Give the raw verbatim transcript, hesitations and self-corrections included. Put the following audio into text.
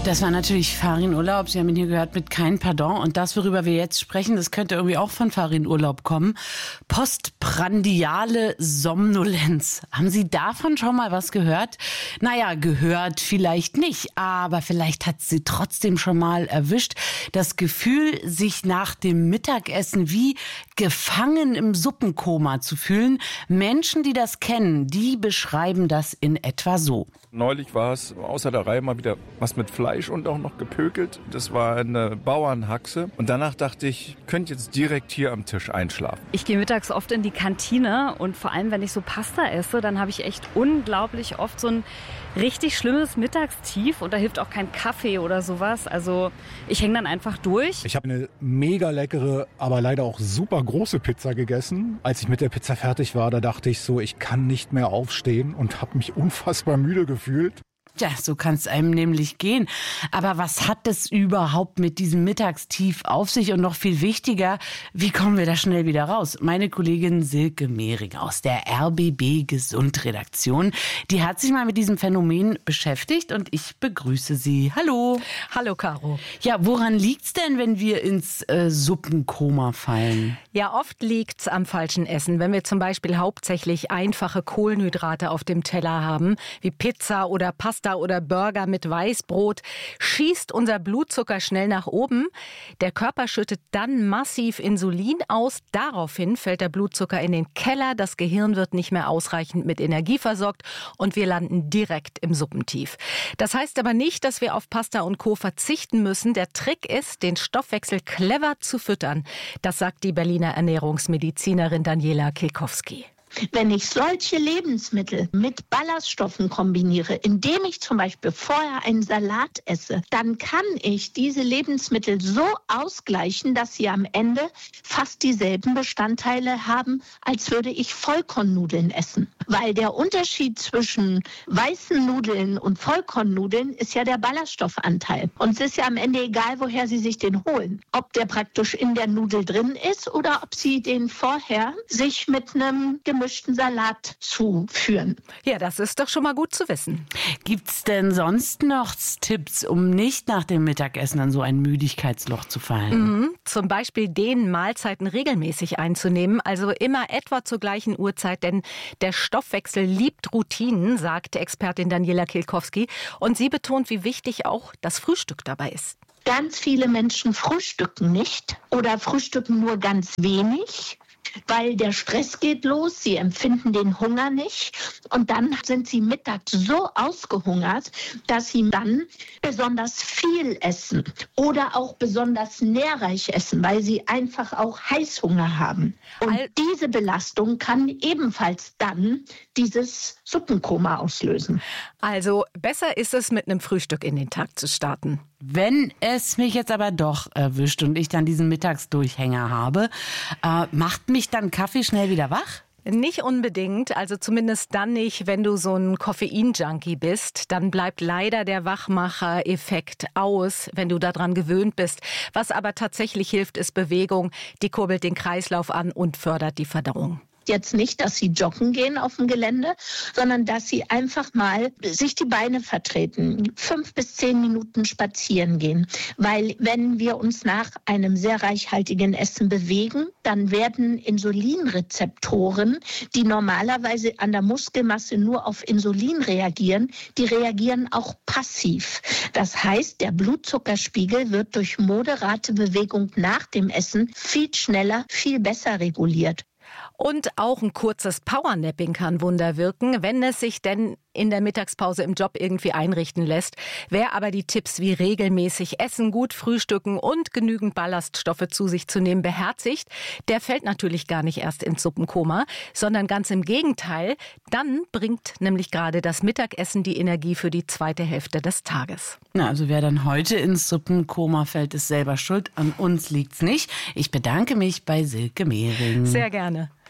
Das war natürlich Farin Urlaub. Sie haben ihn hier gehört mit Kein Pardon. Und das, worüber wir jetzt sprechen, das könnte irgendwie auch von Farin Urlaub kommen. Postprandiale Somnolenz. Haben Sie davon schon mal was gehört? Naja, gehört vielleicht nicht, aber vielleicht hat sie trotzdem schon mal erwischt. Das Gefühl, sich nach dem Mittagessen wie gefangen im Suppenkoma zu fühlen. Menschen, die das kennen, die beschreiben das in etwa so. Neulich war es außer der Reihe mal wieder was mit Fleisch und auch noch gepökelt. Das war eine Bauernhaxe. Und danach dachte ich, ich könnte jetzt direkt hier am Tisch einschlafen. Ich gehe mittags oft in die Kantine und vor allem, wenn ich so Pasta esse, dann habe ich echt unglaublich oft so ein richtig schlimmes Mittagstief und da hilft auch kein Kaffee oder sowas. Also ich hänge dann einfach durch. Ich habe eine mega leckere, aber leider auch super große Pizza gegessen. Als ich mit der Pizza fertig war, da dachte ich so, ich kann nicht mehr aufstehen und habe mich unfassbar müde gefühlt. Ja, so kann es einem nämlich gehen. Aber was hat es überhaupt mit diesem Mittagstief auf sich? Und noch viel wichtiger, wie kommen wir da schnell wieder raus? Meine Kollegin Silke Mehring aus der R B B Gesund Redaktion, die hat sich mal mit diesem Phänomen beschäftigt und ich begrüße sie. Hallo. Hallo, Caro. Ja, woran liegt's denn, wenn wir ins äh, Suppenkoma fallen? Ja, oft liegt's am falschen Essen. Wenn wir zum Beispiel hauptsächlich einfache Kohlenhydrate auf dem Teller haben, wie Pizza oder Pasta oder Burger mit Weißbrot, schießt unser Blutzucker schnell nach oben. Der Körper schüttet dann massiv Insulin aus. Daraufhin fällt der Blutzucker in den Keller. Das Gehirn wird nicht mehr ausreichend mit Energie versorgt und wir landen direkt im Suppentief. Das heißt aber nicht, dass wir auf Pasta und Co. verzichten müssen. Der Trick ist, den Stoffwechsel clever zu füttern. Das sagt die Berliner Ernährungsmedizinerin Daniela Kilkowski. Wenn ich solche Lebensmittel mit Ballaststoffen kombiniere, indem ich zum Beispiel vorher einen Salat esse, dann kann ich diese Lebensmittel so ausgleichen, dass sie am Ende fast dieselben Bestandteile haben, als würde ich Vollkornnudeln essen. Weil der Unterschied zwischen weißen Nudeln und Vollkornnudeln ist ja der Ballaststoffanteil. Und es ist ja am Ende egal, woher Sie sich den holen. Ob der praktisch in der Nudel drin ist oder ob Sie den vorher sich mit einem gemischten Salat zuführen. Ja, das ist doch schon mal gut zu wissen. Gibt's denn sonst noch Tipps, um nicht nach dem Mittagessen in so ein Müdigkeitsloch zu fallen? Mhm. Zum Beispiel den Mahlzeiten regelmäßig einzunehmen, also immer etwa zur gleichen Uhrzeit, denn der Stoffwechsel liebt Routinen, sagt Expertin Daniela Kilkowski. Und sie betont, wie wichtig auch das Frühstück dabei ist. Ganz viele Menschen frühstücken nicht oder frühstücken nur ganz wenig, weil der Stress geht los, sie empfinden den Hunger nicht und dann sind sie mittags so ausgehungert, dass sie dann besonders viel essen oder auch besonders nährreich essen, weil sie einfach auch Heißhunger haben. Und All- diese Belastung kann ebenfalls dann dieses Suppenkoma auslösen. Also besser ist es, mit einem Frühstück in den Tag zu starten. Wenn es mich jetzt aber doch erwischt und ich dann diesen Mittagsdurchhänger habe, äh, macht mich dann Kaffee schnell wieder wach? Nicht unbedingt, also zumindest dann nicht, wenn du so ein Koffein-Junkie bist. Dann bleibt leider der Wachmacher-Effekt aus, wenn du daran gewöhnt bist. Was aber tatsächlich hilft, ist Bewegung. Die kurbelt den Kreislauf an und fördert die Verdauung. Jetzt nicht, dass sie joggen gehen auf dem Gelände, sondern dass sie einfach mal sich die Beine vertreten, fünf bis zehn Minuten spazieren gehen. Weil wenn wir uns nach einem sehr reichhaltigen Essen bewegen, dann werden Insulinrezeptoren, die normalerweise an der Muskelmasse nur auf Insulin reagieren, die reagieren auch passiv. Das heißt, der Blutzuckerspiegel wird durch moderate Bewegung nach dem Essen viel schneller, viel besser reguliert. Und auch ein kurzes Powernapping kann Wunder wirken, wenn es sich denn in der Mittagspause im Job irgendwie einrichten lässt. Wer aber die Tipps wie regelmäßig essen, gut frühstücken und genügend Ballaststoffe zu sich zu nehmen beherzigt, der fällt natürlich gar nicht erst ins Suppenkoma, sondern ganz im Gegenteil. Dann bringt nämlich gerade das Mittagessen die Energie für die zweite Hälfte des Tages. Na, also wer dann heute ins Suppenkoma fällt, ist selber schuld. An uns liegt's nicht. Ich bedanke mich bei Silke Mehring. Sehr gerne.